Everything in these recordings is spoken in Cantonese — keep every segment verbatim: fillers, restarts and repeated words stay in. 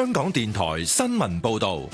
香港電台新聞報道。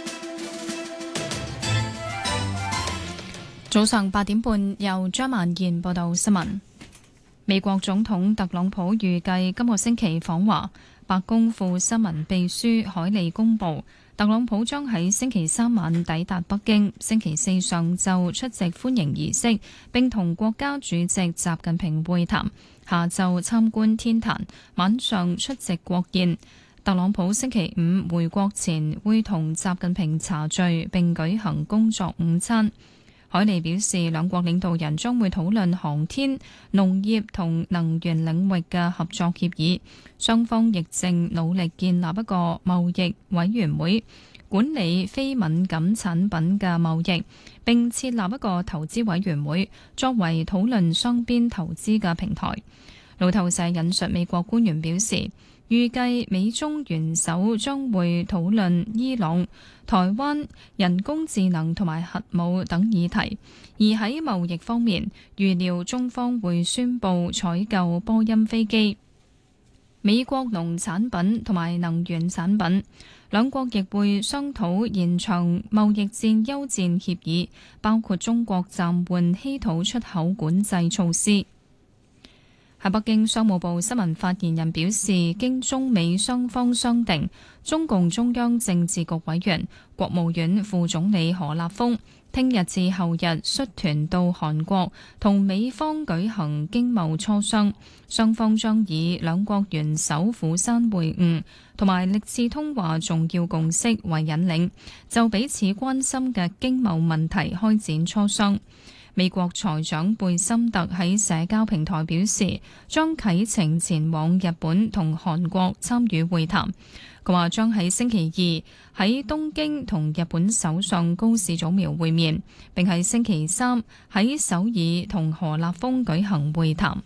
早上八點半，由張曼燕報道新聞。美國總統特朗普預計今個星期訪華，白宮副新聞秘書凱利公布，特朗普將喺星期三晚抵達北京，星期四上晝出席歡迎儀式，並同國家主席習近平會談，下晝參觀天壇，晚上出席國宴。特朗普星期五回國前會同習近平茶聚，並舉行工作午餐。凱利表示，兩國領導人將會討論航天、農業同能源領域嘅合作協議，雙方亦正努力建立一個貿易委員會，管理非敏感產品嘅貿易，並設立一個投資委員會，作為討論雙邊投資嘅平台。路透社引述美國官員表示，預計美中元首將會討論伊朗、台灣、人工智能同埋核武等議題，而喺貿易方面，預料中方會宣布採購波音飛機、美國農產品同埋能源產品。兩國亦會商討延長貿易戰休戰協議，包括中國暫緩稀土出口管制措施。喺北京，商務部新聞發言人表示，經中美雙方商定，中共中央政治局委員、國務院副總理何立峰聽日至後日率團到韓國同美方舉行經貿磋商，雙方將以兩國元首釜山會晤同埋歷次通話重要共識為引領，就彼此關心嘅經貿問題開展磋商。美國財長貝森特喺社交平台表示，將啟程前往日本同韓國參與會談。佢話將喺星期二喺東京同日本首相高市早苗會面，並喺星期三喺首爾同何立峰舉行會談。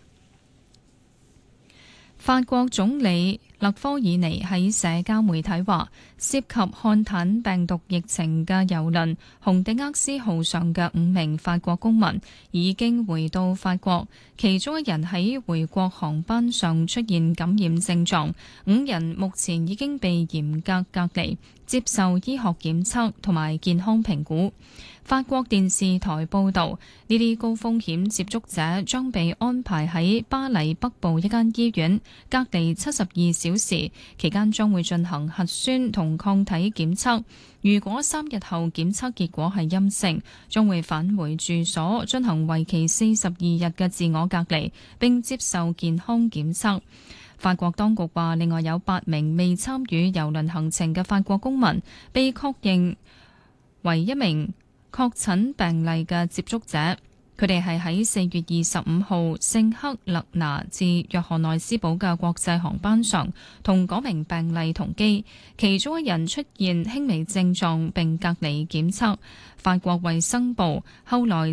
法國總理勒科爾尼喺社交媒體話，涉及漢坦病毒疫情嘅郵輪紅迪厄斯號上嘅五名法國公民已經回到法國，其中一人喺回國航班上出現感染症狀，五人目前已經被嚴格隔離，接受醫學檢測同埋健康評估。法國電視台報導，呢啲高風險接觸者將被安排喺巴黎北部一間醫院隔離七十二小時，期間將會進行核酸同抗體檢測。如果三日後檢測結果係陰性，將會返回住所進行為期四十二日嘅自我隔離，並接受健康檢測。法國當局話，另外有八名未參與郵輪行程嘅法國公民被確認為一名確診病例嘅接觸者，佢哋係喺四月二十五號聖克勒拿至約翰內斯堡嘅國際航班上同嗰名病例同機，其中一人出現輕微症狀並隔離檢測。法國衛生部後來